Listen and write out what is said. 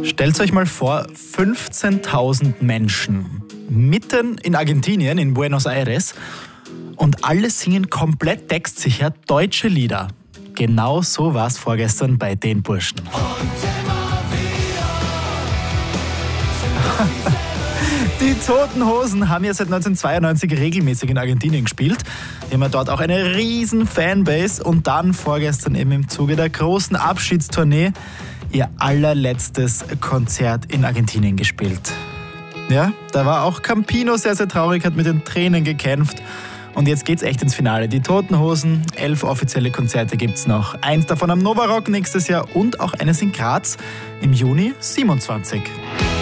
Stellt euch mal vor, 15.000 Menschen mitten in Argentinien, in Buenos Aires, und alle singen komplett textsicher deutsche Lieder. Genau so war es vorgestern bei den Burschen. Die Toten Hosen haben ja seit 1992 regelmäßig in Argentinien gespielt. Die haben ja dort auch eine riesen Fanbase und dann vorgestern eben im Zuge der großen Abschiedstournee ihr allerletztes Konzert in Argentinien gespielt. Ja, da war auch Campino sehr, sehr traurig, hat mit den Tränen gekämpft. Und jetzt geht's echt ins Finale. Die Toten Hosen, 11 offizielle Konzerte gibt's noch. Eins davon am Nova Rock nächstes Jahr und auch eines in Graz im Juni 27.